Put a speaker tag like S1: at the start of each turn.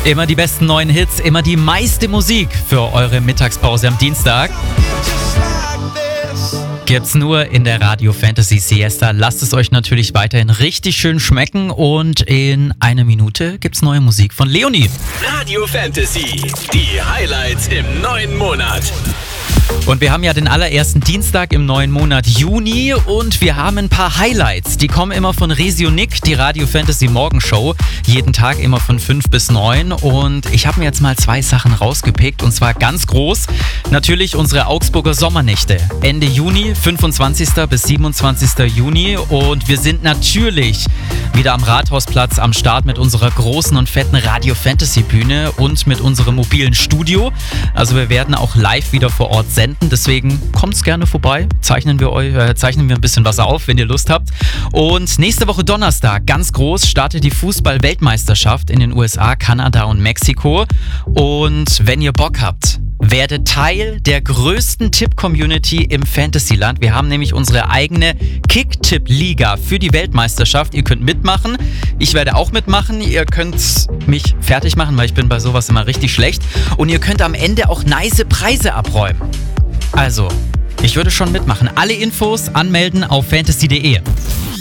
S1: Immer die besten neuen Hits, immer die meiste Musik für eure Mittagspause am Dienstag. Gibt's nur in der Radio Fantasy Siesta. Lasst es euch natürlich weiterhin richtig schön schmecken und in einer Minute gibt's neue Musik von Leonie.
S2: Radio Fantasy, die Highlights im neuen Monat.
S1: Und wir haben ja den allerersten Dienstag im neuen Monat Juni und wir haben ein paar Highlights. Die kommen immer von Resi und Nick, die Radio Fantasy Morgenshow. Jeden Tag immer von 5 bis 9. Und ich habe mir jetzt mal 2 Sachen rausgepickt und zwar ganz groß. Natürlich unsere Augsburger Sommernächte. Ende Juni, 25. bis 27. Juni. Und wir sind natürlich wieder am Rathausplatz am Start mit unserer großen und fetten Radio Fantasy Bühne und mit unserem mobilen Studio. Also wir werden auch live wieder vor Ort senden, deswegen kommt's gerne vorbei, zeichnen wir ein bisschen was auf, wenn ihr Lust habt. Und nächste Woche Donnerstag, ganz groß, startet die Fußball-Weltmeisterschaft in den USA, Kanada und Mexiko. Und wenn ihr Bock habt, werdet Teil der größten Tipp-Community im Fantasyland. Wir haben nämlich unsere eigene Kick-Tipp-Liga für die Weltmeisterschaft. Ihr könnt mitmachen. Ich werde auch mitmachen. Ihr könnt mich fertig machen, weil ich bin bei sowas immer richtig schlecht. Und ihr könnt am Ende auch nice Preise abräumen. Also, ich würde schon mitmachen. Alle Infos anmelden auf fantasy.de.